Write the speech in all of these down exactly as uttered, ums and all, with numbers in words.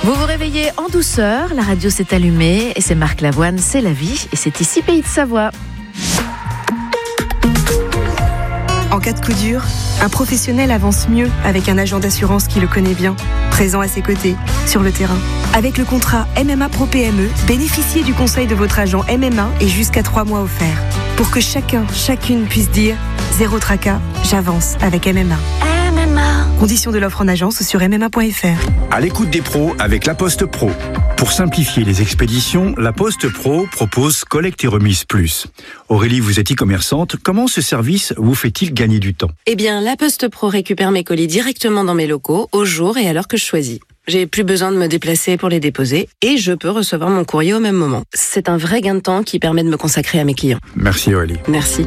Vous vous réveillez en douceur, la radio s'est allumée et c'est Marc Lavoine, c'est la vie et c'est ici Pays de Savoie. En cas de coup dur, un professionnel avance mieux avec un agent d'assurance qui le connaît bien, présent à ses côtés, sur le terrain. Avec le contrat M M A Pro P M E, bénéficiez du conseil de votre agent M M A et jusqu'à trois mois offerts. Pour que chacun, chacune puisse dire « Zéro tracas, j'avance avec M M A ». M M A. Conditions de l'offre en agence sur m m a point f r. À l'écoute des pros avec La Poste Pro. Pour simplifier les expéditions, La Poste Pro propose Collecte et Remise Plus. Aurélie, vous êtes e-commerçante. Comment ce service vous fait-il gagner du temps ? Eh bien, La Poste Pro récupère mes colis directement dans mes locaux, au jour et à l'heure que je choisis. J'ai plus besoin de me déplacer pour les déposer et je peux recevoir mon courrier au même moment. C'est un vrai gain de temps qui permet de me consacrer à mes clients. Merci Aurélie. Merci.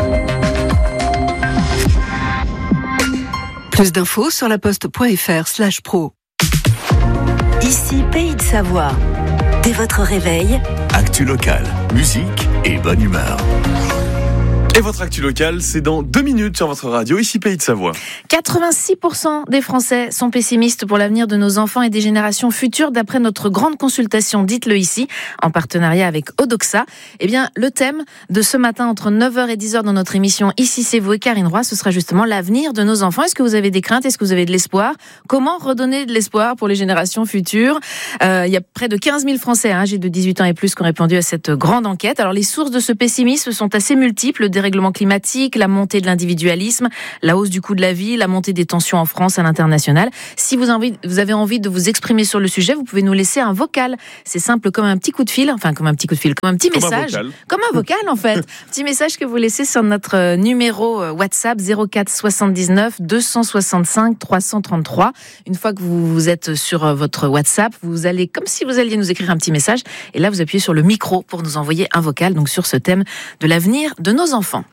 Plus d'infos sur laposte.fr slash pro. Ici Pays de Savoie. Dès votre réveil, actu locale, musique et bonne humeur. Et votre actu locale, c'est dans deux minutes sur votre radio, ici Pays de Savoie. quatre-vingt-six pour cent des Français sont pessimistes pour l'avenir de nos enfants et des générations futures, d'après notre grande consultation Dites-le ici, en partenariat avec Odoxa. Eh bien, le thème de ce matin, entre neuf heures et dix heures dans notre émission Ici c'est vous et Karine Roy, ce sera justement l'avenir de nos enfants. Est-ce que vous avez des craintes ? Est-ce que vous avez de l'espoir ? Comment redonner de l'espoir pour les générations futures ? euh, Il y a près de quinze mille Français hein, âgés de dix-huit ans et plus qui ont répondu à cette grande enquête. Alors, les sources de ce pessimisme sont assez multiples. Des dérèglement climatique, la montée de l'individualisme, la hausse du coût de la vie, la montée des tensions en France à l'international. Si vous avez envie, vous avez envie de vous exprimer sur le sujet, vous pouvez nous laisser un vocal. C'est simple comme un petit coup de fil, enfin comme un petit coup de fil, comme un petit comme message. Un comme un vocal en fait. Petit message que vous laissez sur notre numéro WhatsApp zéro quatre soixante-dix-neuf deux cent soixante-cinq trois cent trente-trois. Une fois que vous, vous êtes sur votre WhatsApp, vous allez, comme si vous alliez nous écrire un petit message, et là vous appuyez sur le micro pour nous envoyer un vocal, donc sur ce thème de l'avenir de nos enfants.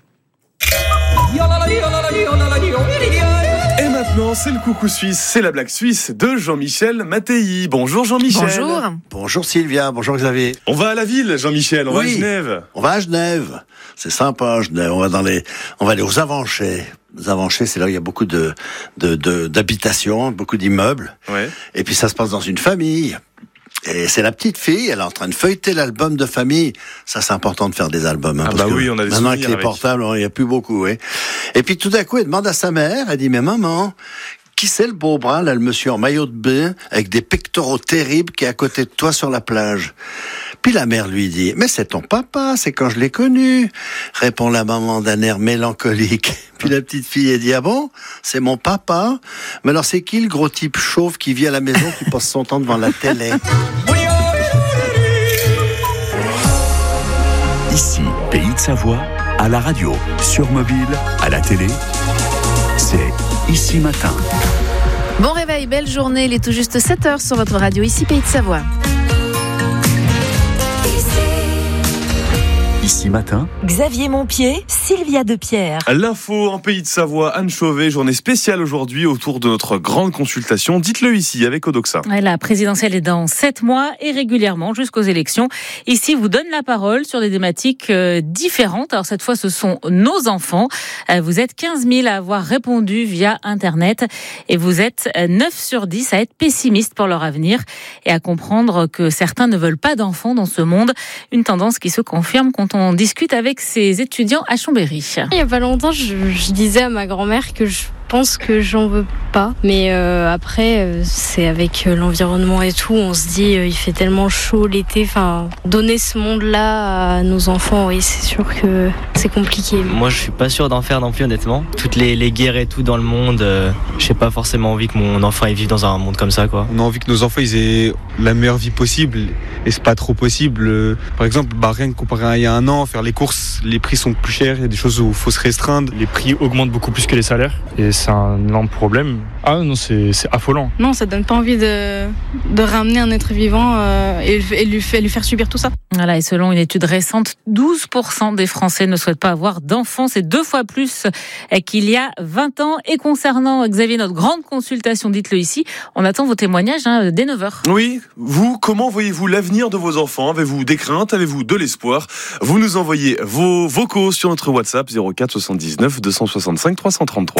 Et maintenant, c'est le coucou suisse, c'est la blague suisse de Jean-Michel Mattei. Bonjour Jean-Michel. Bonjour. Bonjour Sylvia, bonjour Xavier. On va à la ville, Jean-Michel, on oui, va à Genève. On va à Genève. C'est sympa, Genève. On va dans les, on va aller aux Avanchets. Les Avanchets, c'est là où il y a beaucoup de, de, de d'habitations, beaucoup d'immeubles. Ouais. Et puis ça se passe dans une famille. Et c'est la petite fille, elle est en train de feuilleter l'album de famille. Ça, c'est important de faire des albums. Hein, ah parce bah que oui, on a des maintenant avec les avec. portables, il n'y a plus beaucoup. Oui. Et puis tout à coup, elle demande à sa mère, elle dit, mais maman, qui c'est le beau bras, là, le monsieur en maillot de bain, avec des pectoraux terribles, qui est à côté de toi sur la plage? Puis la mère lui dit, mais c'est ton papa, c'est quand je l'ai connu, répond la maman d'un air mélancolique. Puis la petite fille, elle dit, ah bon, c'est mon papa? Mais alors c'est qui le gros type chauve qui vit à la maison, qui passe son temps devant la télé? Ici, Pays de Savoie, à la radio, sur mobile, à la télé, c'est Ici Matin. Bon réveil, belle journée, il est tout juste sept heures sur votre radio, ici Pays de Savoie. Ici Matin, Xavier Montpied, Sylvia Depierre. L'info en Pays de Savoie, Anne Chauvet, journée spéciale aujourd'hui autour de notre grande consultation. Dites-le ici avec Odoxa. La présidentielle est dans sept mois et régulièrement jusqu'aux élections. Ici, vous donne la parole sur des thématiques différentes. Alors cette fois, ce sont nos enfants. Vous êtes quinze mille à avoir répondu via Internet et vous êtes neuf sur dix à être pessimistes pour leur avenir et à comprendre que certains ne veulent pas d'enfants dans ce monde. Une tendance qui se confirme quand on On discute avec ces étudiants à Chambéry. Il n'y a pas longtemps, je, je disais à ma grand-mère que je pense que j'en veux pas. Mais euh, après, euh, c'est avec euh, l'environnement et tout, on se dit euh, il fait tellement chaud l'été. Enfin, donner ce monde-là à nos enfants, oui, c'est sûr que c'est compliqué. Moi, je suis pas sûr d'en faire non plus, honnêtement. Toutes les, les guerres et tout dans le monde, euh, j'ai pas forcément envie que mon enfant il vive dans un monde comme ça, quoi. On a envie que nos enfants ils aient la meilleure vie possible et c'est pas trop possible. Par exemple, bah, rien que comparé à il y a un an, faire les courses, les prix sont plus chers, il y a des choses où il faut se restreindre. Les prix augmentent beaucoup plus que les salaires et c'est un énorme problème. Ah non, c'est, c'est affolant. Non, ça donne pas envie de, de ramener un être vivant euh, et, et lui, lui faire subir tout ça. Voilà, et selon une étude récente, douze pour cent des Français ne souhaitent pas avoir d'enfants. C'est deux fois plus qu'il y a vingt ans. Et concernant, Xavier, notre grande consultation, dites-le ici, on attend vos témoignages hein, dès neuf heures. Oui, vous, comment voyez-vous l'avenir de vos enfants ? Avez-vous des craintes ? Avez-vous de l'espoir ? Vous nous envoyez vos vocaux sur notre WhatsApp zéro quatre soixante-dix-neuf deux cent soixante-cinq trois cent trente-trois.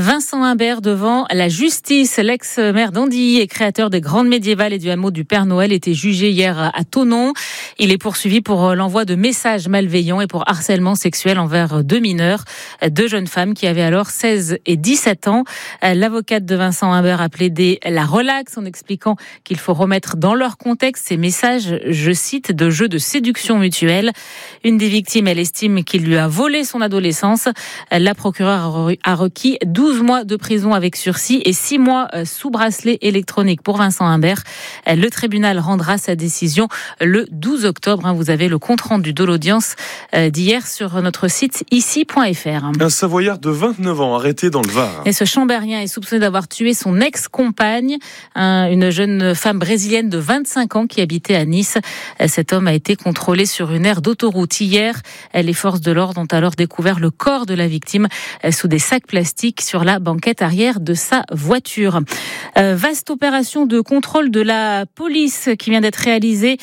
Vincent Imbert devant la justice. L'ex-maire d'Andilly et créateur des Grandes Médiévales et du hameau du Père Noël était jugé hier à Thonon. Il est poursuivi pour l'envoi de messages malveillants et pour harcèlement sexuel envers deux mineurs, deux jeunes femmes qui avaient alors seize et dix-sept ans. L'avocate de Vincent Imbert a plaidé la relaxe en expliquant qu'il faut remettre dans leur contexte ces messages, je cite, de jeux de séduction mutuelle. Une des victimes, elle estime qu'il lui a volé son adolescence. La procureure a requis douze mois de prison avec sursis et six mois sous bracelet électronique pour Vincent Imbert. Le tribunal rendra sa décision le douze octobre. Vous avez le compte-rendu de l'audience d'hier sur notre site ici point f r. Un Savoyard de vingt-neuf ans arrêté dans le Var. Et ce Chambérien est soupçonné d'avoir tué son ex-compagne, une jeune femme brésilienne de vingt-cinq ans qui habitait à Nice. Cet homme a été contrôlé sur une aire d'autoroute hier. Les forces de l'ordre ont alors découvert le corps de la victime sous des sacs plastiques sur la banquette arrière de sa voiture. Euh, vaste opération de contrôle de la police qui vient d'être réalisée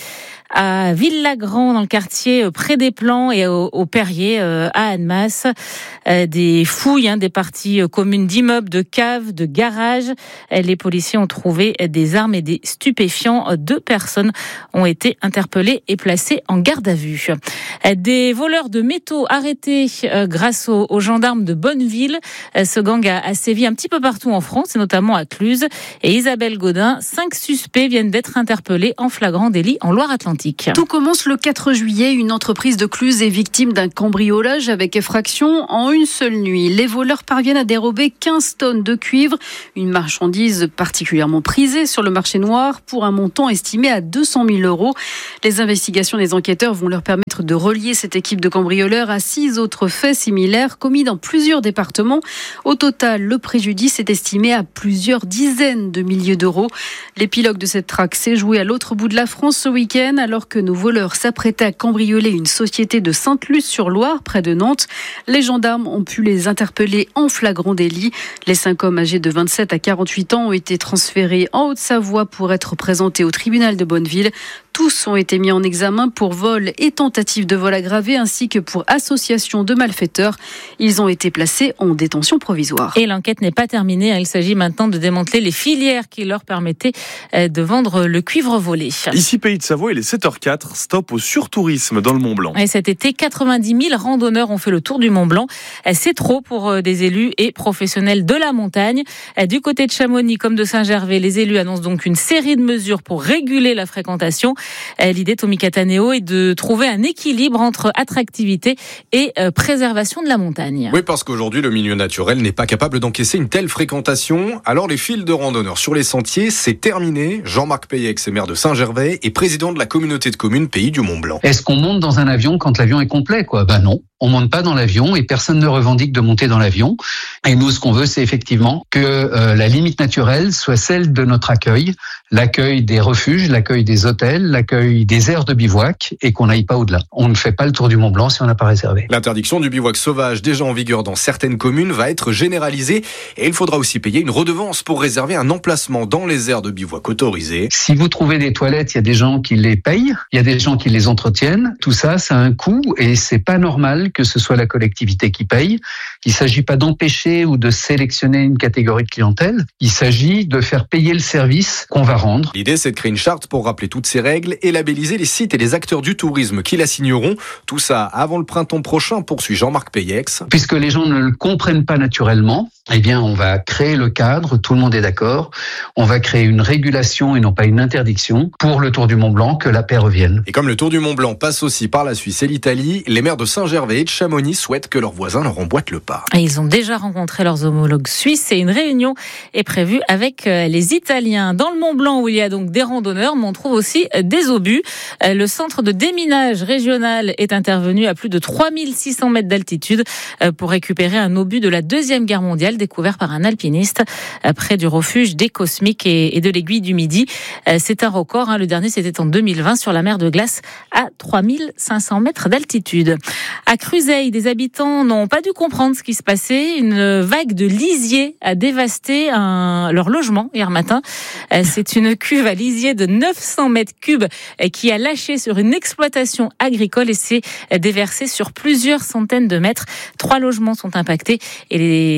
à Villagrand, dans le quartier près des Plans et au, au Perrier, euh, à Annemasse. Euh, des fouilles, hein, des parties communes d'immeubles, de caves, de garages. Euh, les policiers ont trouvé des armes et des stupéfiants. Deux personnes ont été interpellées et placées en garde à vue. Euh, des voleurs de métaux arrêtés euh, grâce aux, aux gendarmes de Bonneville. Euh, ce gang a, a sévi un petit peu partout en France, et notamment à Cluse. Et Isabelle Gaudin, cinq suspects viennent d'être interpellés en flagrant délit en Loire-Atlantique. Tout commence le quatre juillet. Une entreprise de Cluse est victime d'un cambriolage avec effraction en une seule nuit. Les voleurs parviennent à dérober quinze tonnes de cuivre, une marchandise particulièrement prisée sur le marché noir pour un montant estimé à deux cent mille euros. Les investigations des enquêteurs vont leur permettre de relier cette équipe de cambrioleurs à six autres faits similaires commis dans plusieurs départements. Au total, le préjudice est estimé à plusieurs dizaines de milliers d'euros. L'épilogue de cette traque s'est joué à l'autre bout de la France ce week-end, alors que nos voleurs s'apprêtaient à cambrioler une société de Sainte-Luce-sur-Loire, près de Nantes. Les gendarmes ont pu les interpeller en flagrant délit. Les cinq hommes âgés de vingt-sept à quarante-huit ans ont été transférés en Haute-Savoie pour être présentés au tribunal de Bonneville. Tous ont été mis en examen pour vol et tentative de vol aggravé, ainsi que pour association de malfaiteurs. Ils ont été placés en détention provisoire. Et l'enquête n'est pas terminée. Il s'agit maintenant de démanteler les filières qui leur permettaient de vendre le cuivre volé. Ici, Pays de Savoie, il est sept heures quatre. Stop au surtourisme dans le Mont-Blanc. Et cet été, quatre-vingt-dix mille randonneurs ont fait le tour du Mont-Blanc. C'est trop pour des élus et professionnels de la montagne. Du côté de Chamonix comme de Saint-Gervais, les élus annoncent donc une série de mesures pour réguler la fréquentation. L'idée, Tommy Cataneo, est de trouver un équilibre entre attractivité et préservation de la montagne. Oui, parce qu'aujourd'hui, le milieu naturel n'est pas capable d'encaisser une telle fréquentation. Alors, les files de randonneurs sur les sentiers, c'est terminé. Jean-Marc Payex est maire de Saint-Gervais et président de la communauté de communes Pays du Mont-Blanc. Est-ce qu'on monte dans un avion quand l'avion est complet, quoi ? Ben non. On monte pas dans l'avion et personne ne revendique de monter dans l'avion. Et nous, ce qu'on veut, c'est effectivement que euh, la limite naturelle soit celle de notre accueil, l'accueil des refuges, l'accueil des hôtels, l'accueil des aires de bivouac, et qu'on n'aille pas au-delà. On ne fait pas le tour du Mont-Blanc si on n'a pas réservé. L'interdiction du bivouac sauvage, déjà en vigueur dans certaines communes, va être généralisée et il faudra aussi payer une redevance pour réserver un emplacement dans les aires de bivouac autorisées. Si vous trouvez des toilettes, il y a des gens qui les payent, il y a des gens qui les entretiennent. Tout ça, ça a un coût et c'est pas normal que ce soit la collectivité qui paye. Il ne s'agit pas d'empêcher ou de sélectionner une catégorie de clientèle. Il s'agit de faire payer le service qu'on va rendre. L'idée, c'est de créer une charte pour rappeler toutes ces règles et labelliser les sites et les acteurs du tourisme qui la signeront. Tout ça avant le printemps prochain, poursuit Jean-Marc Payex. Puisque les gens ne le comprennent pas naturellement, eh bien, on va créer le cadre, tout le monde est d'accord. On va créer une régulation et non pas une interdiction pour le Tour du Mont-Blanc, que la paix revienne. Et comme le Tour du Mont-Blanc passe aussi par la Suisse et l'Italie, les maires de Saint-Gervais et de Chamonix souhaitent que leurs voisins leur emboîtent le pas. Et ils ont déjà rencontré leurs homologues suisses et une réunion est prévue avec les Italiens. Dans le Mont-Blanc, où il y a donc des randonneurs, mais on trouve aussi des obus. Le centre de déminage régional est intervenu à plus de trois mille six cents mètres d'altitude pour récupérer un obus de la Deuxième Guerre mondiale découvert par un alpiniste près du refuge des Cosmiques et de l'Aiguille du Midi. C'est un record. Le dernier, c'était en deux mille vingt sur la mer de glace à trois mille cinq cents mètres d'altitude. À Cruzeil, des habitants n'ont pas dû comprendre ce qui se passait. Une vague de lisier a dévasté un, leur logement hier matin. C'est une cuve à lisier de neuf cents mètres cubes qui a lâché sur une exploitation agricole et s'est déversée sur plusieurs centaines de mètres. Trois logements sont impactés et les, les habitants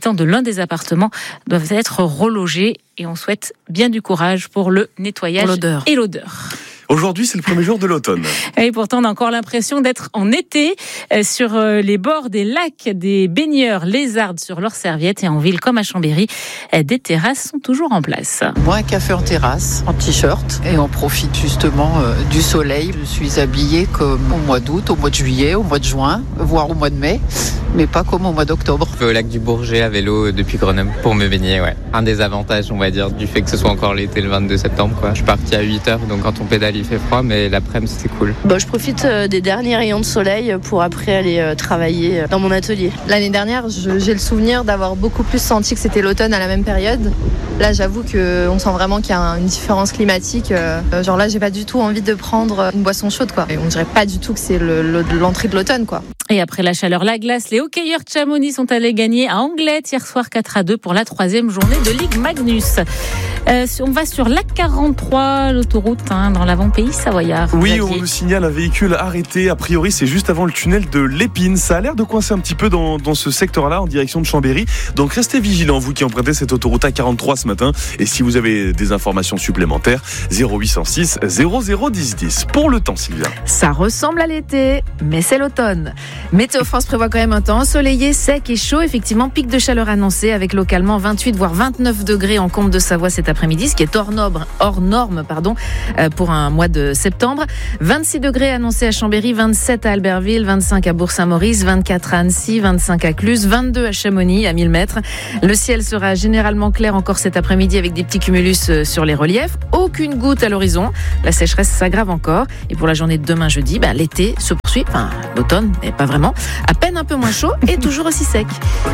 habitants de l'un des appartements doivent être relogés et on souhaite bien du courage pour le nettoyage pour l'odeur. et l'odeur. Aujourd'hui, c'est le premier jour de l'automne. Et pourtant, on a encore l'impression d'être en été. Sur les bords des lacs, des baigneurs lézardent sur leurs serviettes. Et en ville comme à Chambéry, des terrasses sont toujours en place. Moi, un café en terrasse, en t-shirt. Et on profite justement euh, du soleil. Je suis habillée comme au mois d'août, au mois de juillet, au mois de juin, voire au mois de mai. Mais pas comme au mois d'octobre. Je vais au lac du Bourget à vélo depuis Grenoble pour me baigner, ouais. Un des avantages, on va dire, du fait que ce soit encore l'été le vingt-deux septembre, quoi. Je suis parti à huit heures, donc quand on pédale, il fait froid, mais l'après-midi, c'est cool. Bon, je profite des derniers rayons de soleil pour après aller travailler dans mon atelier. L'année dernière, je, j'ai le souvenir d'avoir beaucoup plus senti que c'était l'automne à la même période. Là, j'avoue qu'on sent vraiment qu'il y a une différence climatique. Genre là, j'ai pas du tout envie de prendre une boisson chaude, quoi. Et on dirait pas du tout que c'est le, le, l'entrée de l'automne, quoi. Et après la chaleur, la glace, les hockeyeurs de Chamonix sont allés gagner à Anglet hier soir quatre à deux pour la troisième journée de Ligue Magnus. Euh, on va sur l'A quarante-trois, l'autoroute hein, dans l'avant-pays savoyard. Oui, Xavier. On nous signale un véhicule arrêté. A priori, c'est juste avant le tunnel de l'Épine. Ça a l'air de coincer un petit peu dans, dans ce secteur-là, en direction de Chambéry. Donc restez vigilants, vous qui empruntez cette autoroute A quarante-trois ce matin. Et si vous avez des informations supplémentaires, zéro huit cent six zéro zéro dix dix. Pour le temps, Sylvia. Ça ressemble à l'été, mais c'est l'automne. Météo France prévoit quand même un temps ensoleillé, sec et chaud. Effectivement, pic de chaleur annoncé avec localement vingt-huit voire vingt-neuf degrés en Comte de Savoie cet après-midi, ce qui est hors norme, hors norme pardon, pour un mois de septembre. vingt-six degrés annoncés à Chambéry, vingt-sept à Albertville, vingt-cinq à Bourg-Saint-Maurice, vingt-quatre à Annecy, vingt-cinq à Cluse, vingt-deux à Chamonix à mille mètres. Le ciel sera généralement clair encore cet après-midi avec des petits cumulus sur les reliefs. Aucune goutte à l'horizon. La sécheresse s'aggrave encore. Et pour la journée de demain jeudi, ben, l'été se poursuit. Enfin, l'automne, mais pas vraiment. À peine un peu moins chaud et toujours aussi sec.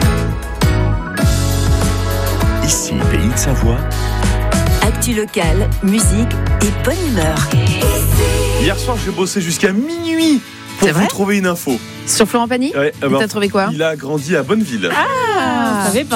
Ici, Pays de Savoie. Actu locale, musique et bonne humeur. Hier soir, j'ai bossé jusqu'à minuit pour vous trouver une info. Sur Florent Pagny ? Ouais, T'as trouvé quoi ? Il a grandi à Bonneville. Ah, je savais pas.